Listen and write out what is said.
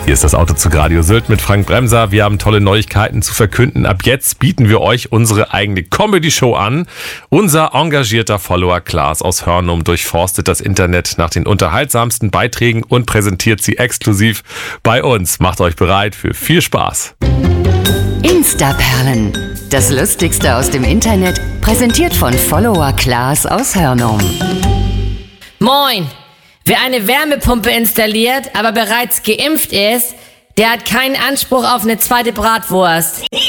Hier ist das Autozug Radio Sylt mit Frank Bremser. Wir haben tolle Neuigkeiten zu verkünden. Ab jetzt bieten wir euch unsere eigene Comedy-Show an. Unser engagierter Follower Klaas aus Hörnum durchforstet das Internet nach den unterhaltsamsten Beiträgen und präsentiert sie exklusiv bei uns. Macht euch bereit für viel Spaß. Instaperlen. Das Lustigste aus dem Internet, präsentiert von Follower Klaas aus Hörnum. Moin! Wer eine Wärmepumpe installiert, aber bereits geimpft ist, der hat keinen Anspruch auf eine zweite Bratwurst.